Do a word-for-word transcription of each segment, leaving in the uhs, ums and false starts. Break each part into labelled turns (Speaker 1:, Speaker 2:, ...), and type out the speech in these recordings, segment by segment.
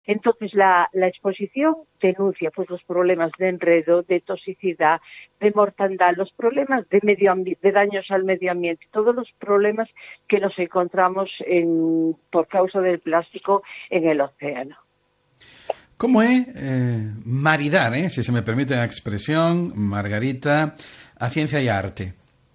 Speaker 1: Entonces, la, la exposición denuncia pues los problemas de enredo, de toxicidad, de mortandad, los problemas de, medio ambi- de daños al medio ambiente, todos los problemas que nos encontramos en, por causa del plástico en el océano.
Speaker 2: ¿Cómo es eh, maridar, eh, si se me permite la expresión, Margarita, a ciencia y arte?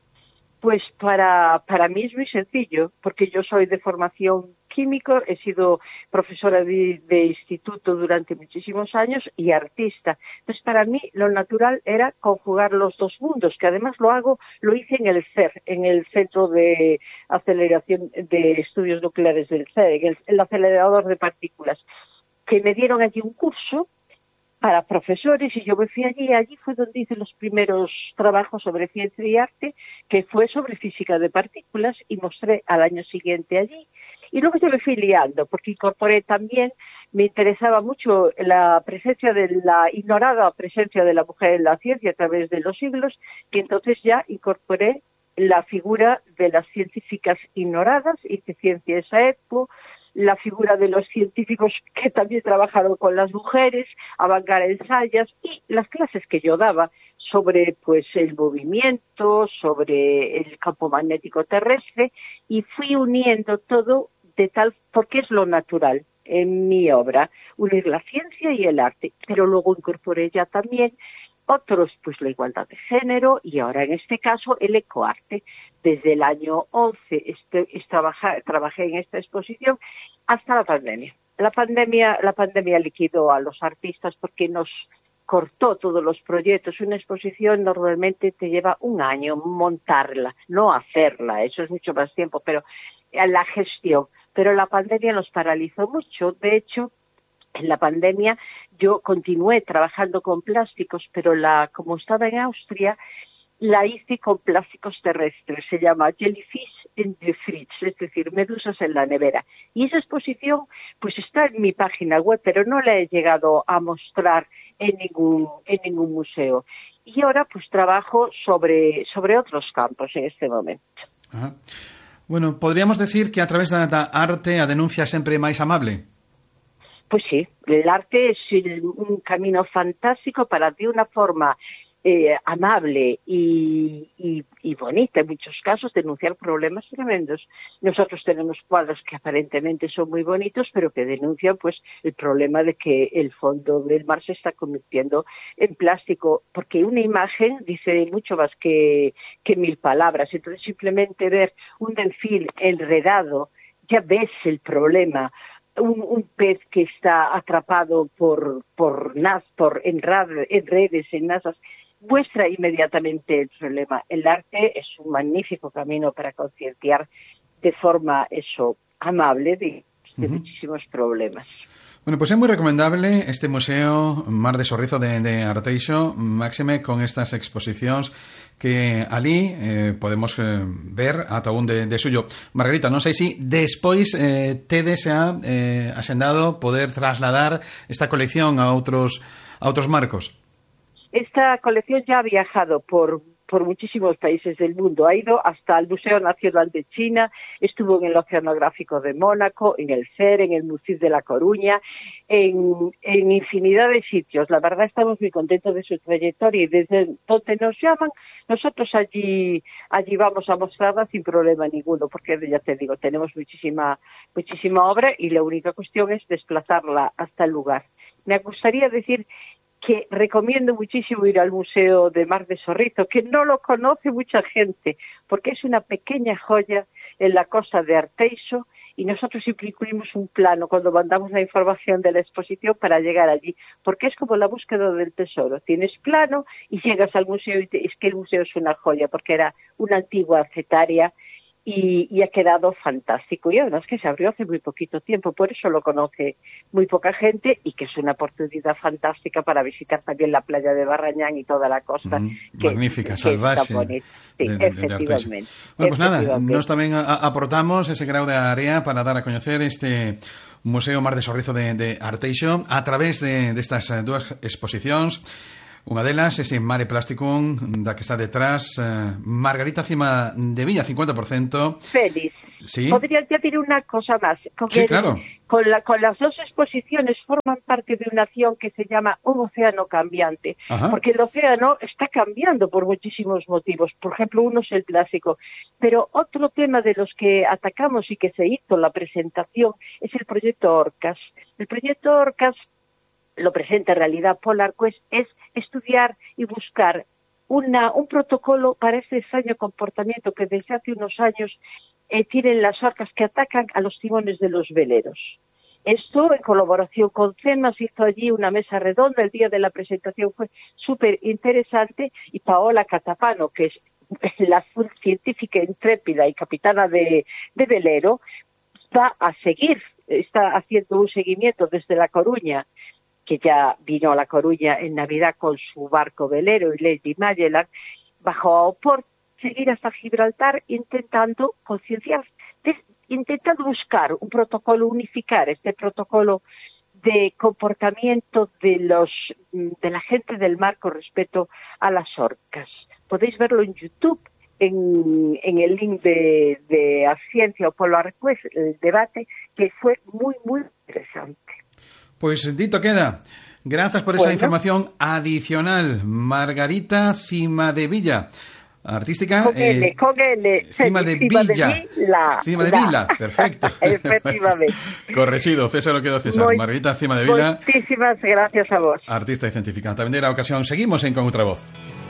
Speaker 1: Pues para, para mí es muy sencillo, porque yo soy de formación químico, he sido profesora de, de instituto durante muchísimos años y artista. Entonces, para mí lo natural era conjugar los dos mundos, que además lo hago, lo hice en el C E R, en el Centro de Aceleración de Estudios Nucleares del C E R, en el, el acelerador de partículas, que me dieron allí un curso para profesores y yo me fui allí, allí fue donde hice los primeros trabajos sobre ciencia y arte, que fue sobre física de partículas y mostré al año siguiente allí. Y luego yo me fui liando, porque incorporé también, me interesaba mucho la presencia de la ignorada presencia de la mujer en la ciencia a través de los siglos, y entonces ya incorporé la figura de las científicas ignoradas, hice ciencia esa época, la figura de los científicos que también trabajaron con las mujeres, Abangar Ensayas, y las clases que yo daba sobre pues el movimiento, sobre el campo magnético terrestre, y fui uniendo todo de tal, porque es lo natural en mi obra, unir la ciencia y el arte, pero luego incorporé ya también otros, pues la igualdad de género y ahora en este caso el ecoarte. Desde el año once este, es trabaja, trabajé en esta exposición hasta la pandemia. La pandemia, la pandemia liquidó a los artistas porque nos cortó todos los proyectos. Una exposición normalmente te lleva un año montarla, no hacerla, eso es mucho más tiempo, pero la gestión. Pero la pandemia nos paralizó mucho. De hecho, en la pandemia yo continué trabajando con plásticos, pero la como estaba en Austria, la hice con plásticos terrestres, se llama Jellyfish in the Fridge, es decir, medusas en la nevera. Y esa exposición pues está en mi página web, pero no la he llegado a mostrar en ningún, en ningún museo. Y ahora pues trabajo sobre, sobre otros campos en este momento.
Speaker 2: Ajá. Bueno, podríamos decir que a través da, da arte a denuncia sempre máis amable?
Speaker 1: Pues sí, el arte es un camino fantástico para de una forma eh, amable y, y, y bonita, en muchos casos, denunciar problemas tremendos. Nosotros tenemos cuadros que aparentemente son muy bonitos, pero que denuncian pues el problema de que el fondo del mar se está convirtiendo en plástico, porque una imagen dice mucho más que, que mil palabras. Entonces, simplemente ver un delfín enredado, ya ves el problema. Un, un pez que está atrapado por por nas, por en, rad, en redes, en nasas, muestra inmediatamente el problema. El arte es un magnífico camino para concienciar de forma eso amable de, de uh-huh. muchísimos problemas.
Speaker 2: Bueno, pues é moi recomendable este Museo Mar de Sorrizo de, de Arteixo, máxime con estas exposicións que ali eh, podemos eh, ver ata un de, de suyo. Margarita, non sei se despois eh, tedes a eh, asendado poder trasladar esta colección a outros a outros marcos.
Speaker 1: Esta colección ya ha viajado por, por muchísimos países del mundo. Ha ido hasta el Museo Nacional de China, estuvo en el Oceanográfico de Mónaco, en el C E R, en el Museo de La Coruña, en, en infinidad de sitios. La verdad estamos muy contentos de su trayectoria y desde donde nos llaman, nosotros allí allí vamos a mostrarla sin problema ninguno, porque ya te digo, tenemos muchísima, muchísima obra y la única cuestión es desplazarla hasta el lugar. Me gustaría decir que recomiendo muchísimo ir al Museo de Mar de Sorrizo, que no lo conoce mucha gente, porque es una pequeña joya en la costa de Arteixo, y nosotros siempre incluimos un plano cuando mandamos la información de la exposición para llegar allí, porque es como la búsqueda del tesoro. Tienes plano y llegas al museo y te, es que el museo es una joya, porque era una antigua cetaria y, y ha quedado fantástico. Y además que se abrió hace muy poquito tiempo, por eso lo conoce muy poca gente y que es una oportunidad fantástica para visitar también la playa de Barrañán y toda la costa.
Speaker 2: Mm,
Speaker 1: que,
Speaker 2: magnífica,
Speaker 1: que
Speaker 2: salvaxe.
Speaker 1: Sí,
Speaker 2: de, de,
Speaker 1: efectivamente.
Speaker 2: De bueno, pues nada,
Speaker 1: efectivamente.
Speaker 2: nos tamén a, aportamos ese grau de área para dar a coñecer este Museo Mar de Sorrizo de, de Arteixo a través de, de estas dúas exposicións. Unha delas, ese Mare Plasticum, da que está detrás eh, Margarita Cima de Villa, cincuenta por ciento.
Speaker 1: Félix.
Speaker 2: Sí.
Speaker 1: Podría añadir una cosa más. Con,
Speaker 2: sí,
Speaker 1: el,
Speaker 2: claro.
Speaker 1: con, la, con las dos exposiciones forman parte de una acción que se llama Un océano cambiante.
Speaker 2: Ajá.
Speaker 1: Porque el océano está cambiando por muchísimos motivos. Por ejemplo, uno es el plástico. Pero otro tema de los que atacamos y que se hizo la presentación es el proyecto Orcas. El proyecto Orcas lo presenta en realidad Polar Quest, es estudiar y buscar una, un protocolo para este extraño comportamiento que desde hace unos años eh, tienen las orcas que atacan a los timones de los veleros. Esto, en colaboración con CEMA, se hizo allí una mesa redonda. El día de la presentación fue súper interesante y Paola Catapano, que es la científica intrépida y capitana de, de velero, va a seguir, está haciendo un seguimiento desde La Coruña, que ya vino a La Coruña en Navidad con su barco velero y Lady Magellan, bajó a Oporto, seguir hasta Gibraltar intentando concienciar, intentando buscar un protocolo, unificar este protocolo de comportamiento de los de la gente del mar con respecto a las orcas. Podéis verlo en YouTube, en, en el link de, de A Ciencia o Polar Quest, el debate, que fue muy, muy interesante.
Speaker 2: Pues dito queda. Gracias por esa bueno. información adicional. Margarita Cimadevilla, artística.
Speaker 1: Con L, eh, con L.
Speaker 2: Cimadevilla. Cimadevilla, perfecto.
Speaker 1: Efectivamente.
Speaker 2: Corregido, César lo quedó César. Muy, Margarita Cimadevilla.
Speaker 1: Muchísimas gracias a vos.
Speaker 2: Artista y científica. También de la ocasión. Seguimos en Con Otra Voz.